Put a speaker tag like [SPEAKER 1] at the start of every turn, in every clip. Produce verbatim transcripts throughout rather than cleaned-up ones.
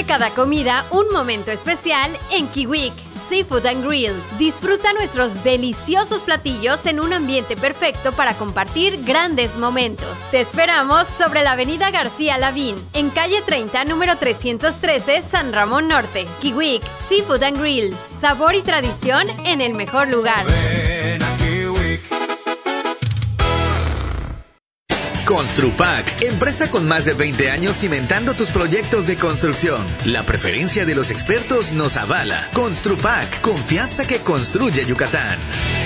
[SPEAKER 1] cada comida un momento especial en Kiwik Seafood and Grill. Disfruta nuestros deliciosos platillos en un ambiente perfecto para compartir grandes momentos. Te esperamos sobre la avenida García Lavín, en calle treinta, número trescientos trece, San Ramón Norte. Kiwik Seafood and Grill. Sabor y tradición en el mejor lugar.
[SPEAKER 2] Construpac, empresa con más de veinte años cimentando tus proyectos de construcción. La preferencia de los expertos nos avala. Construpac, confianza que construye Yucatán.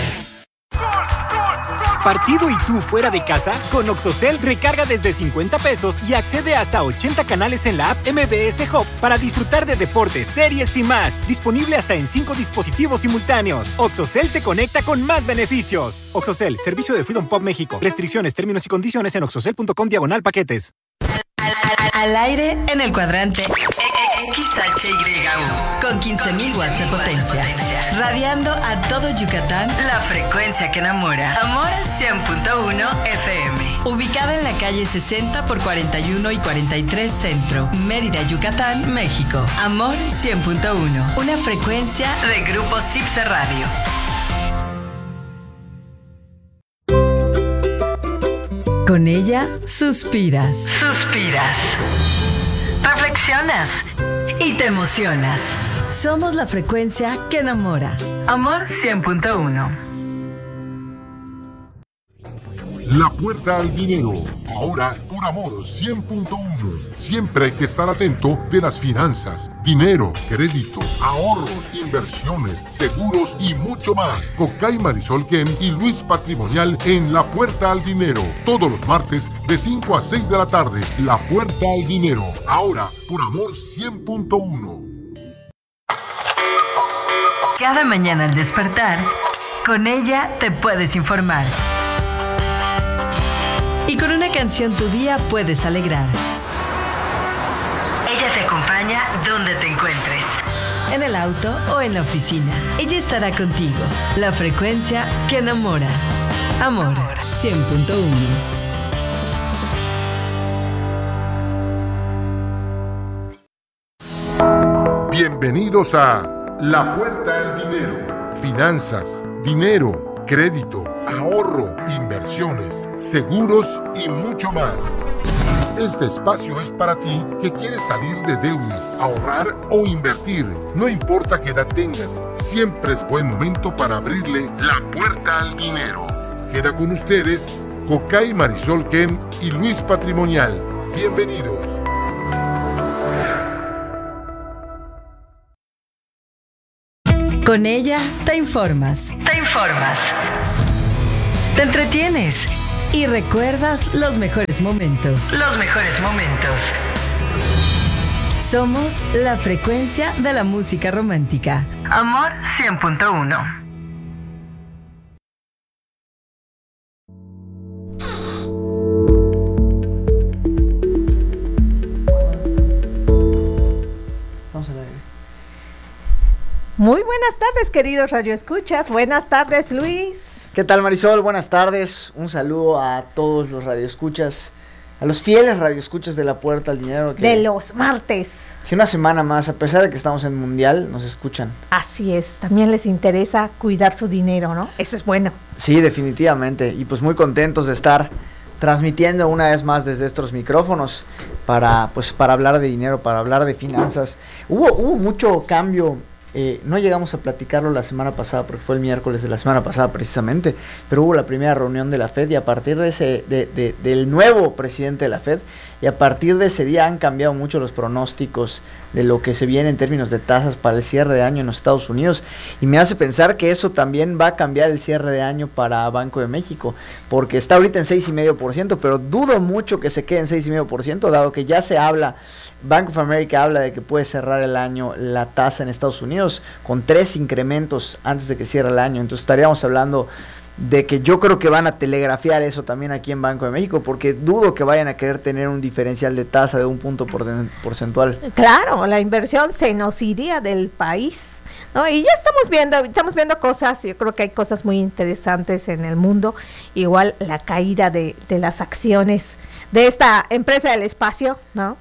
[SPEAKER 3] ¿Partido y tú fuera de casa? Con Oxocel recarga desde cincuenta pesos y accede hasta a ochenta canales en la app M B S Hub para disfrutar de deportes, series y más. Disponible hasta en cinco dispositivos simultáneos. Oxocel te conecta con más beneficios. Oxocel, servicio de Freedom Pop México. Restricciones, términos y condiciones en oxocel punto com diagonal paquetes.
[SPEAKER 4] Al, al, al aire en el cuadrante X H Y U con quince mil watts de potencia, radiando a todo Yucatán la frecuencia que enamora. Amor cien punto uno F M, ubicada en la calle sesenta por cuarenta y uno y cuarenta y tres Centro, Mérida, Yucatán, México. Amor cien punto uno, una frecuencia de Grupo Cipse Radio. Con ella suspiras, suspiras, reflexionas y te emocionas. Somos la frecuencia que enamora. Amor cien punto uno.
[SPEAKER 5] La puerta al dinero. Ahora por Amor cien punto uno. Siempre hay que estar atento de las finanzas, dinero, crédito, ahorros, inversiones, seguros y mucho más. Cocay Marisol Kem y Luis Patrimonial en La Puerta al Dinero. Todos los martes de cinco a seis de la tarde. La Puerta al Dinero. Ahora por Amor cien punto uno.
[SPEAKER 4] Cada mañana al despertar, con ella te puedes informar. Y con una canción tu día puedes alegrar. Ella te acompaña donde te encuentres. En el auto o en la oficina. Ella estará contigo. La frecuencia que enamora. Amor cien punto uno.
[SPEAKER 5] Bienvenidos a La Puerta al Dinero. Finanzas, dinero, crédito, ahorro, inversiones, seguros y mucho más. Este espacio es para ti que quieres salir de deudas, ahorrar o invertir. No importa qué edad tengas, siempre es buen momento para abrirle la puerta al dinero. Queda con ustedes Cocay Marisol Kem y Luis Patrimonial. Bienvenidos.
[SPEAKER 4] Con ella te informas. Te informas. Te entretienes. Y recuerdas los mejores momentos. Los mejores momentos. Somos la frecuencia de la música romántica. Amor cien punto uno.
[SPEAKER 6] Vamos a ver. Muy buenas tardes, queridos radioescuchas. Buenas tardes, Luis.
[SPEAKER 7] ¿Qué tal, Marisol? Buenas tardes. Un saludo a todos los radioescuchas, a los fieles radioescuchas de La Puerta al Dinero. Que,
[SPEAKER 6] de los martes.
[SPEAKER 7] Que una semana más, a pesar de que estamos en Mundial, nos escuchan.
[SPEAKER 6] Así es. También les interesa cuidar su dinero, ¿no? Eso es bueno.
[SPEAKER 7] Sí, definitivamente. Y pues muy contentos de estar transmitiendo una vez más desde estos micrófonos para, pues, para hablar de dinero, para hablar de finanzas. Hubo, hubo mucho cambio. Eh, no llegamos a platicarlo la semana pasada porque fue el miércoles de la semana pasada precisamente, pero hubo la primera reunión de la Fed y a partir de ese de, de, del nuevo presidente de la Fed y a partir de ese día han cambiado mucho los pronósticos de lo que se viene en términos de tasas para el cierre de año en los Estados Unidos, y me hace pensar que eso también va a cambiar el cierre de año para Banco de México, porque está ahorita en seis coma cinco por ciento, pero dudo mucho que se quede en seis coma cinco por ciento, dado que ya se habla, Bank of America habla de que puede cerrar el año la tasa en Estados Unidos con tres incrementos antes de que cierre el año. Entonces estaríamos hablando de que yo creo que van a telegrafiar eso también aquí en Banco de México, porque dudo que vayan a querer tener un diferencial de tasa de un punto porcentual.
[SPEAKER 6] Claro, la inversión se nos iría del país, ¿no? Y ya estamos viendo, estamos viendo cosas, yo creo que hay cosas muy interesantes en el mundo, igual la caída de, de las acciones de esta empresa del espacio, ¿no?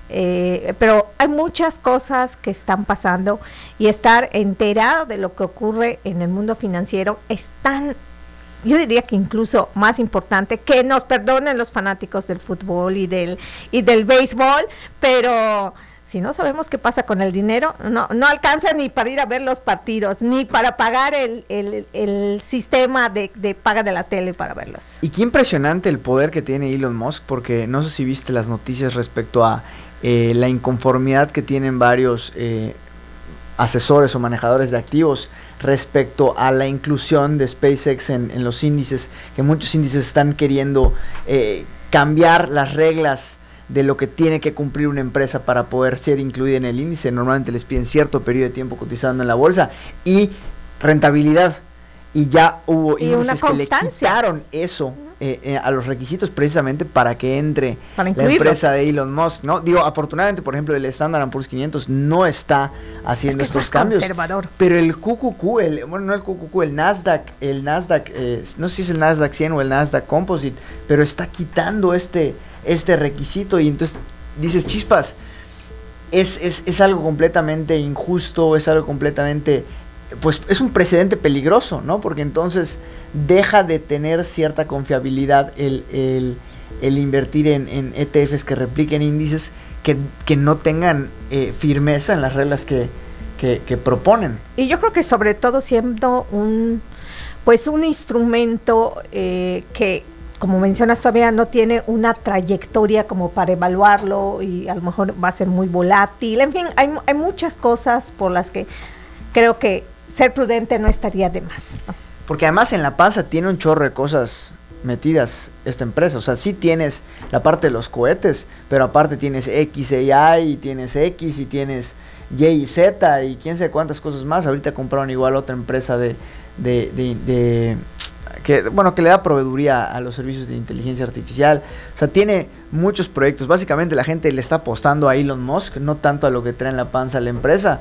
[SPEAKER 6] Eh, pero hay muchas cosas que están pasando y estar enterado de lo que ocurre en el mundo financiero es tan, yo diría que incluso más importante, que nos perdonen los fanáticos del fútbol y del y del béisbol, pero si no sabemos qué pasa con el dinero, no no alcanza ni para ir a ver los partidos, ni para pagar el, el, el sistema de, de paga de la tele para verlos.
[SPEAKER 7] Y qué impresionante el poder que tiene Elon Musk, porque no sé si viste las noticias respecto a eh, la inconformidad que tienen varios eh, asesores o manejadores de activos respecto a la inclusión de SpaceX en, en los índices, que muchos índices están queriendo eh, cambiar las reglas de lo que tiene que cumplir una empresa para poder ser incluida en el índice. Normalmente les piden cierto periodo de tiempo cotizando en la bolsa y rentabilidad, y ya hubo
[SPEAKER 6] y
[SPEAKER 7] índices
[SPEAKER 6] una
[SPEAKER 7] que le quitaron eso eh, eh, a los requisitos precisamente para que entre
[SPEAKER 6] para
[SPEAKER 7] la empresa de Elon Musk, ¿no? Digo, afortunadamente, por ejemplo, el Standard and Poor's quinientos no está haciendo
[SPEAKER 6] es que
[SPEAKER 7] estos
[SPEAKER 6] es
[SPEAKER 7] cambios,
[SPEAKER 6] conservador.
[SPEAKER 7] pero el Q Q Q, el, bueno, no el Q Q Q, el Nasdaq, el Nasdaq, eh, no sé si es el Nasdaq cien o el Nasdaq Composite, pero está quitando este, este requisito, y entonces dices, chispas, es, es, es algo completamente injusto, es algo completamente, pues es un precedente peligroso, ¿no? Porque entonces deja de tener cierta confiabilidad el, el, el invertir en, en E T Fs que repliquen índices que, que no tengan eh, firmeza en las reglas que, que, que proponen.
[SPEAKER 6] Y yo creo que sobre todo siendo un, pues un instrumento eh, que, como mencionas, todavía no tiene una trayectoria como para evaluarlo, y a lo mejor va a ser muy volátil. En fin, hay, hay muchas cosas por las que creo que ser prudente no estaría de más, ¿no?
[SPEAKER 7] Porque además en la panza tiene un chorro de cosas metidas esta empresa. O sea, sí tienes la parte de los cohetes, pero aparte tienes X A I, y tienes X, y tienes Y y Z, y quién sabe cuántas cosas más. Ahorita compraron igual otra empresa de, de, de, de que, bueno, que le da proveeduría a los servicios de inteligencia artificial. O sea, tiene muchos proyectos. Básicamente la gente le está apostando a Elon Musk, no tanto a lo que trae en la panza la empresa.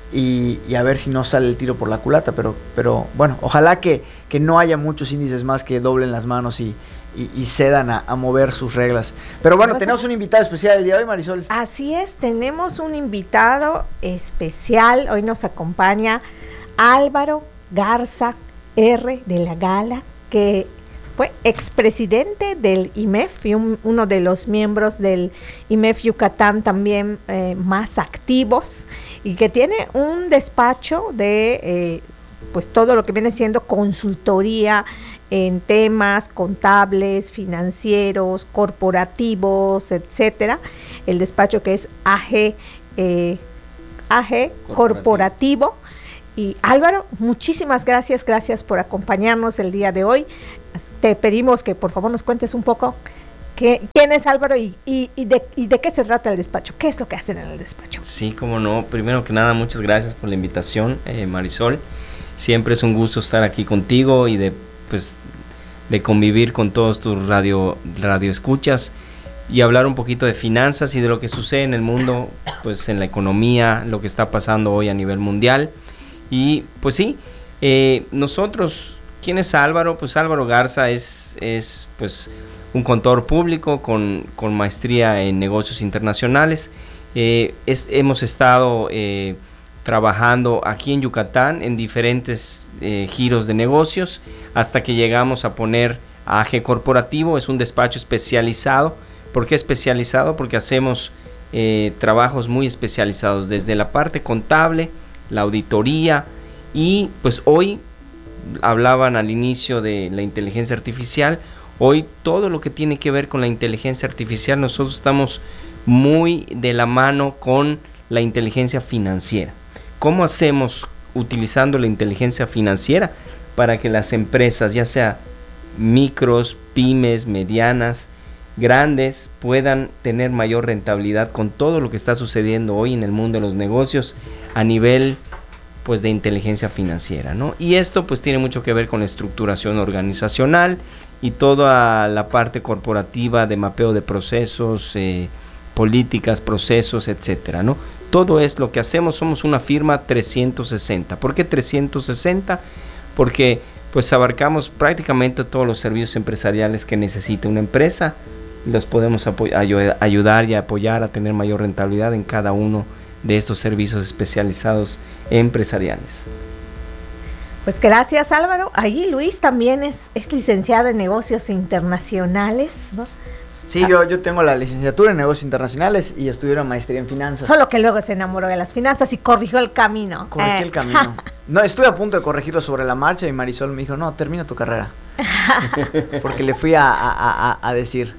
[SPEAKER 7] Y, y a ver si no sale el tiro por la culata, pero pero bueno, ojalá que, que no haya muchos índices más que doblen las manos y, y, y cedan a, a mover sus reglas. Pero bueno, tenemos un invitado especial el día de hoy, Marisol.
[SPEAKER 6] Así es, tenemos un invitado especial. Hoy nos acompaña Álvaro Garza R. de la Gala, que fue expresidente del I M E F y un, uno de los miembros del I M E F Yucatán también eh, más activos, y que tiene un despacho de eh, pues todo lo que viene siendo consultoría en temas contables, financieros, corporativos, etcétera. El despacho que es A G, eh, A G Corporativo. Corporativo. Y Álvaro, muchísimas gracias, gracias por acompañarnos el día de hoy. Te pedimos que por favor nos cuentes un poco qué, quién es Álvaro y, y, y, de, y de qué se trata el despacho, qué es lo que hacen en el despacho.
[SPEAKER 8] Sí, cómo no. Primero que nada, muchas gracias por la invitación, eh, Marisol. Siempre es un gusto estar aquí contigo y de pues de convivir con todos tus radio, radio escuchas y hablar un poquito de finanzas y de lo que sucede en el mundo, pues en la economía, lo que está pasando hoy a nivel mundial. Y pues sí, eh, nosotros, ¿quién es Álvaro? Pues Álvaro Garza es, es pues un contador público con, con maestría en negocios internacionales. Eh, es, hemos estado eh, trabajando aquí en Yucatán en diferentes eh, giros de negocios hasta que llegamos a poner A G Corporativo. Es un despacho especializado. ¿Por qué especializado? Porque hacemos eh, trabajos muy especializados desde la parte contable, la auditoría, y pues hoy hablaban al inicio de la inteligencia artificial. Hoy todo lo que tiene que ver con la inteligencia artificial, nosotros estamos muy de la mano con la inteligencia financiera. ¿Cómo hacemos utilizando la inteligencia financiera para que las empresas, ya sea micros, pymes, medianas, grandes, puedan tener mayor rentabilidad con todo lo que está sucediendo hoy en el mundo de los negocios a nivel pues de inteligencia financiera, ¿no? Y esto pues tiene mucho que ver con la estructuración organizacional y toda la parte corporativa de mapeo de procesos, eh, políticas, procesos, etcétera, ¿no? Todo es lo que hacemos. Somos una firma trescientos sesenta. ¿Por qué trescientos sesenta? Porque pues abarcamos prácticamente todos los servicios empresariales que necesita una empresa, los podemos apoy- ayu- ayudar y apoyar a tener mayor rentabilidad en cada uno de estos servicios especializados empresariales.
[SPEAKER 6] Pues gracias, Álvaro. Ahí Luis también es, es licenciado en negocios internacionales, ¿no?
[SPEAKER 7] Sí, yo, yo tengo la licenciatura en negocios internacionales y estudié una maestría en finanzas.
[SPEAKER 6] Solo que luego se enamoró de las finanzas y corrigió el camino.
[SPEAKER 7] Corregí
[SPEAKER 6] Eh.
[SPEAKER 7] el camino. No, estuve a punto de corregirlo sobre la marcha y Marisol me dijo, no, termina tu carrera. Porque le fui a, a, a, a decir.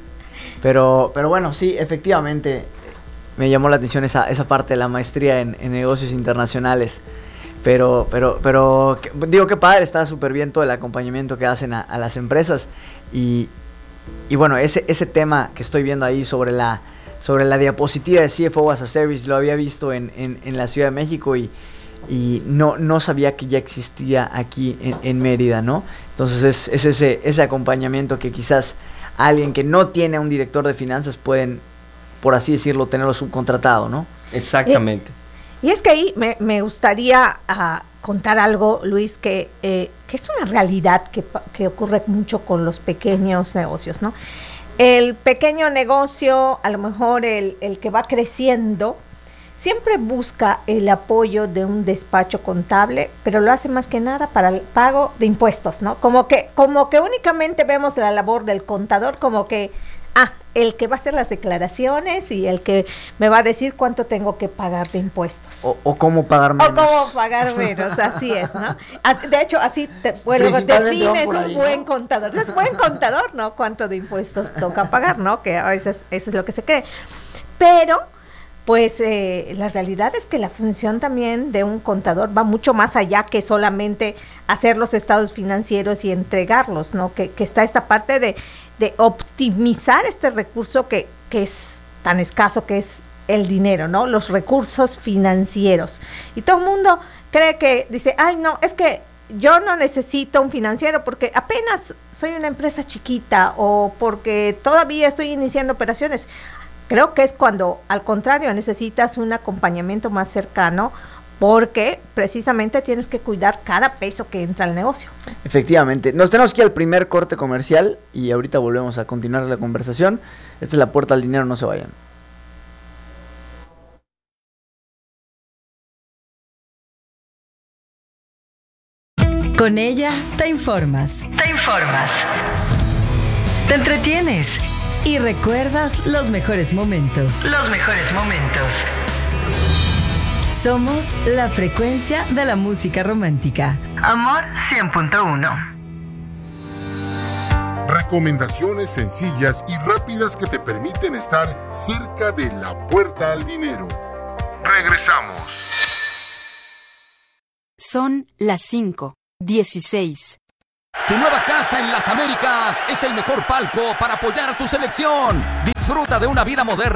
[SPEAKER 7] Pero, pero bueno, sí, efectivamente me llamó la atención esa, esa parte de la maestría en, en negocios internacionales. Pero, pero, pero, que- digo que padre, está súper bien todo el acompañamiento que hacen a, a las empresas. Y, y bueno, ese, ese tema que estoy viendo ahí sobre la, sobre la diapositiva de C F O as a Service, lo había visto en, en, en la Ciudad de México y, y no, no sabía que ya existía aquí en, en Mérida, ¿no? Entonces es, es ese, ese acompañamiento que quizás alguien que no tiene un director de finanzas pueden, por así decirlo, tenerlo subcontratado, ¿no?
[SPEAKER 8] Exactamente.
[SPEAKER 6] Y es que ahí me, me gustaría ah, contar algo, Luis, que, eh, que es una realidad que, pa- que ocurre mucho con los pequeños negocios, ¿no? El pequeño negocio, a lo mejor el, el que va creciendo, siempre busca el apoyo de un despacho contable, pero lo hace más que nada para el pago de impuestos, ¿no? Como que, como que únicamente vemos la labor del contador como que, ah, el que va a hacer las declaraciones y el que me va a decir cuánto tengo que pagar de impuestos.
[SPEAKER 7] O, o cómo pagar menos.
[SPEAKER 6] O cómo pagar menos, así es, ¿no? A- De hecho, así te, bueno,
[SPEAKER 7] Principalmente van
[SPEAKER 6] defines
[SPEAKER 7] por
[SPEAKER 6] un
[SPEAKER 7] ahí,
[SPEAKER 6] buen
[SPEAKER 7] ¿no?
[SPEAKER 6] contador. Es buen contador, ¿no? Cuánto de impuestos toca pagar, ¿no? Que a veces eso es lo que se cree. Pero, pues, eh, la realidad es que la función también de un contador va mucho más allá que solamente hacer los estados financieros y entregarlos, ¿no? Que, que está esta parte de, de optimizar este recurso que, que es tan escaso, que es el dinero, ¿no? Los recursos financieros. Y todo el mundo cree que dice, ay, no, es que yo no necesito un financiero porque apenas soy una empresa chiquita o porque todavía estoy iniciando operaciones. Creo que es cuando, al contrario, necesitas un acompañamiento más cercano porque precisamente tienes que cuidar cada peso que entra al negocio.
[SPEAKER 7] Efectivamente. Nos tenemos que ir al primer corte comercial y ahorita volvemos a continuar la conversación. Esta es La Puerta al Dinero, no se vayan.
[SPEAKER 4] Con ella te informas. Te informas. Te entretienes. Y recuerdas los mejores momentos. Los mejores momentos. Somos la frecuencia de la música romántica. Amor cien punto uno.
[SPEAKER 5] Recomendaciones sencillas y rápidas que te permiten estar cerca de la puerta al dinero. Regresamos.
[SPEAKER 9] Son las cinco, dieciséis.
[SPEAKER 10] Tu nueva casa en las Américas es el mejor palco para apoyar a tu selección. Disfruta de una vida moderna